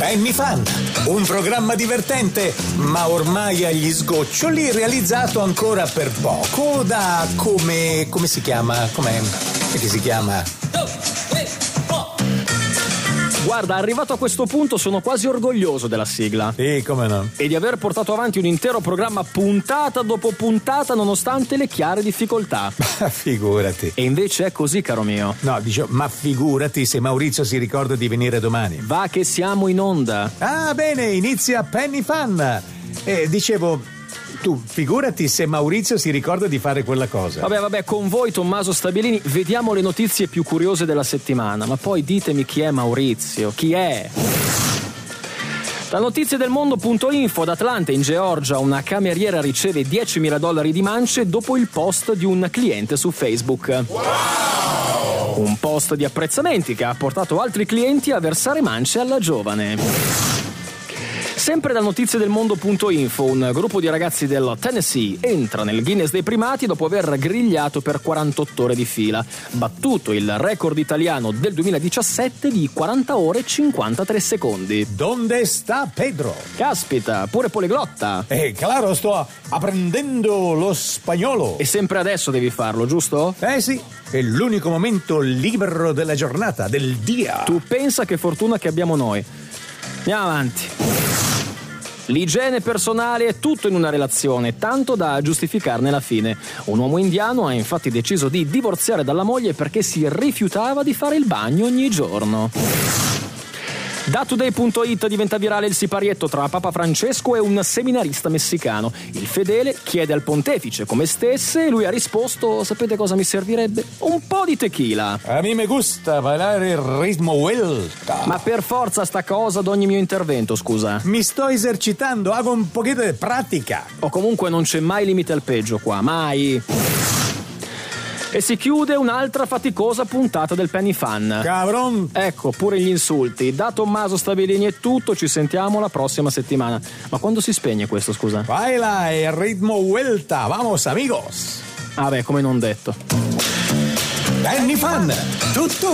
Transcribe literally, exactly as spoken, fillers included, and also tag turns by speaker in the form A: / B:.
A: Penny Fan, un programma divertente, ma ormai agli sgoccioli, realizzato ancora per poco da come... come si chiama? Com'è? Che si chiama?
B: Guarda, arrivato a questo punto sono quasi orgoglioso della sigla.
A: Sì, come no?
B: E di aver portato avanti un intero programma puntata dopo puntata nonostante le chiare difficoltà.
A: Ma figurati.
B: E invece è così, caro mio.
A: No, dicevo, ma figurati se Maurizio si ricorda di venire domani.
B: Va che siamo in onda.
A: Ah, bene, inizia Penny Fan. E dicevo... Tu, figurati se Maurizio si ricorda di fare quella cosa.
B: Vabbè, vabbè, con voi Tommaso Stabilini vediamo le notizie più curiose della settimana, ma poi ditemi chi è Maurizio, chi è? Da notizie del mondo punto info, ad Atlanta in Georgia una cameriera riceve diecimila dollari di mance dopo il post di un cliente su Facebook. Wow! Un post di apprezzamenti che ha portato altri clienti a versare mance alla giovane. Sempre da notizie del mondo punto info, un gruppo di ragazzi del Tennessee entra nel Guinness dei primati dopo aver grigliato per quarantotto ore di fila, battuto il record italiano del duemiladiciassette di quaranta ore e cinquantatré secondi.
A: Donde sta Pedro?
B: Caspita, pure poliglotta.
A: Eh, claro, sto apprendendo lo spagnolo.
B: E sempre adesso devi farlo, giusto?
A: Eh sì, è l'unico momento libero della giornata, del dia.
B: Tu pensa che fortuna che abbiamo noi. Andiamo avanti. L'igiene personale è tutto in una relazione, tanto da giustificarne la fine. Un uomo indiano ha infatti deciso di divorziare dalla moglie perché si rifiutava di fare il bagno ogni giorno. Da Today punto it diventa virale il siparietto tra Papa Francesco e un seminarista messicano. Il fedele chiede al pontefice come stesse e lui ha risposto: sapete cosa mi servirebbe? Un po' di tequila.
A: A me me gusta ballare il ritmo vuelta.
B: Ma per forza sta cosa ad ogni mio intervento, scusa.
A: Mi sto esercitando, hago un pochino di pratica.
B: O comunque non c'è mai limite al peggio qua, mai. E si chiude un'altra faticosa puntata del Penny Fan.
A: Cabron.
B: Ecco, pure gli insulti. Da Tommaso Stabilini è tutto, ci sentiamo la prossima settimana. Ma quando si spegne questo, scusa?
A: Baila il ritmo vuelta, vamos amigos.
B: Ah beh, come non detto.
A: Penny Fan, tutto